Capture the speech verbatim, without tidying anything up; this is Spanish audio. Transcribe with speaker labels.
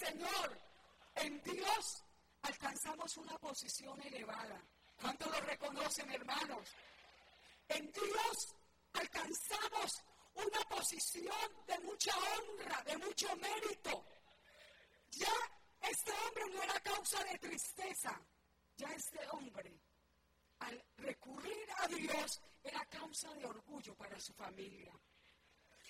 Speaker 1: Señor, en Dios alcanzamos una posición elevada. ¿Cuántos lo reconocen, hermanos? En Dios alcanzamos una posición de mucha honra, de mucho mérito. Ya este hombre no era causa de tristeza. Ya este hombre, al recurrir a Dios, era causa de orgullo para su familia.